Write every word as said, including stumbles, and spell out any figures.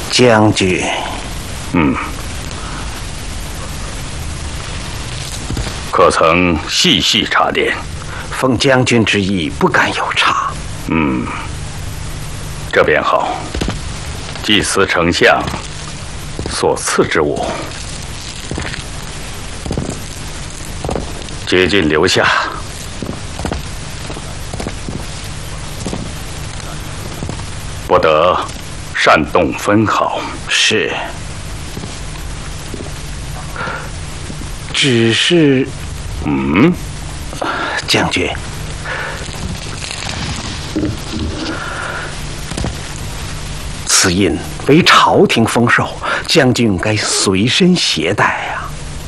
将军。 嗯。可曾细细查点？ 奉将军之意，不敢有差。 嗯，这便好。祭司丞相所赐之物，皆尽留下。不得擅动分毫。 是。只是， 嗯， 将军。此印为朝廷封授，将军该随身携带呀、啊。